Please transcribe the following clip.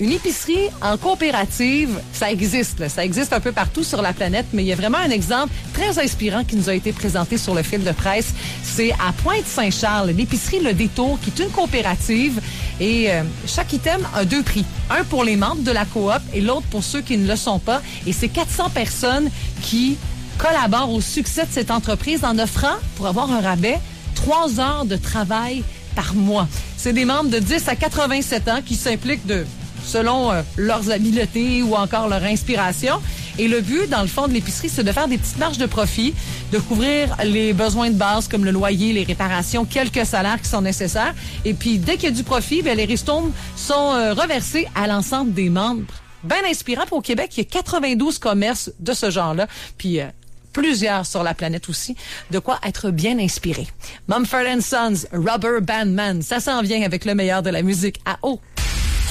Une épicerie en coopérative, ça existe. Là. Ça existe un peu partout sur la planète, mais il y a vraiment un exemple très inspirant qui nous a été présenté sur le fil de presse. C'est à Pointe-Saint-Charles, l'épicerie Le Détour, qui est une coopérative. Et chaque item a 2 prix. Un pour les membres de la coop et l'autre pour ceux qui ne le sont pas. Et c'est 400 personnes qui collaborent au succès de cette entreprise en offrant, pour avoir un rabais, 3 heures de travail par mois. C'est des membres de 10 à 87 ans qui s'impliquent selon leurs habiletés ou encore leur inspiration. Et le but, dans le fond de l'épicerie, c'est de faire des petites marges de profit, de couvrir les besoins de base comme le loyer, les réparations, quelques salaires qui sont nécessaires. Et puis, dès qu'il y a du profit, bien, les ristournes sont reversés à l'ensemble des membres. Bien inspirant. Pour au Québec, il y a 92 commerces de ce genre-là. Puis, plusieurs sur la planète aussi. De quoi être bien inspiré. Mumford & Sons, Rubber Band Man. Ça s'en vient avec le meilleur de la musique à eau.